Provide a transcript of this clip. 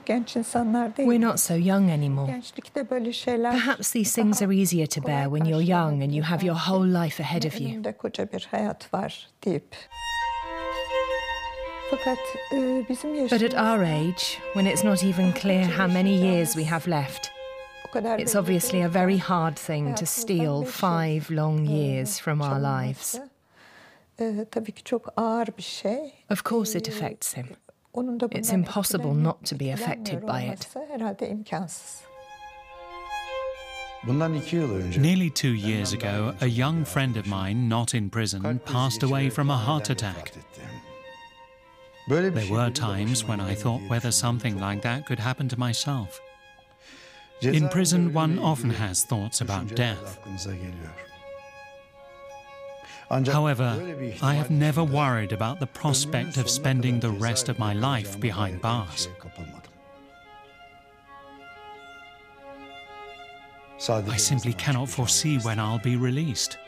genç insanlar We're değiliz. not so young anymore. Gençlikte böyle şeyler Perhaps these things daha are easier to bear kolay when you're young and you karşılanabilir have your belki. whole life ahead of you. Önümde koca bir hayat var deyip. Fakat bizim But at our yaşımızda age, when it's not even clear how many years we have left, o kadar it's belli obviously a değil very ki hard thing to hayatımızdan steal 5 yıl, 5 long years from our lives. çalınması, tabii ki çok ağır bir şey. Of course it affects him. Onun da It's bundan impossible not to be affected etkilenmiyor by it. olması herhalde imkansız. Nearly 2 years ago, a young friend of mine not in prison passed away from a heart attack. There were times when I thought whether something like that could happen to myself. In prison, one often has thoughts about death. However, I have never worried about the prospect of spending the rest of my life behind bars. I simply cannot foresee when I'll be released.